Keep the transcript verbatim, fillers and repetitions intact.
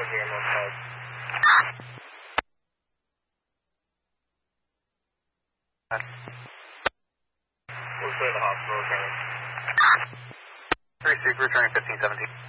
here in North Side. We'll clear the hospital, okay. three six, returning fifteen seventeen.